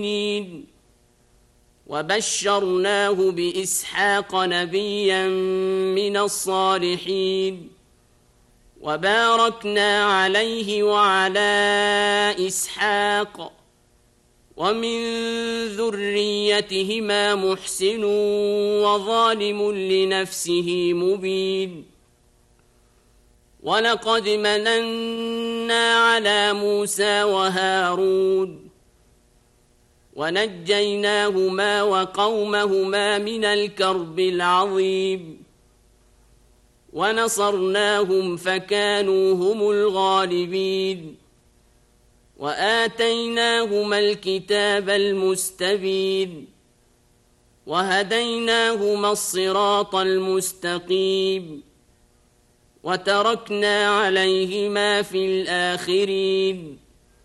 وبشرناه بإسحاق نبيا من الصالحين وباركنا عليه وعلى إسحاق ومن ذريتهما محسن وظالم لنفسه مبين ولقد مننا على موسى وهارون ونجيناهما وقومهما من الكرب العظيم ونصرناهم فكانوا هم الغالبين وآتيناهما الكتاب المستبين وهديناهما الصراط المستقيم وتركنا عليهما في الآخرين